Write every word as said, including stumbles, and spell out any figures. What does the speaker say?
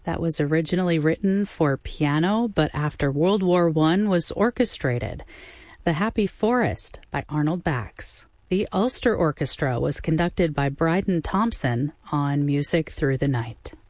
that was originally written for piano, but after World War One was orchestrated. The Happy Forest by Arnold Bax. The Ulster Orchestra was conducted by Bryden Thompson on Music Through the Night.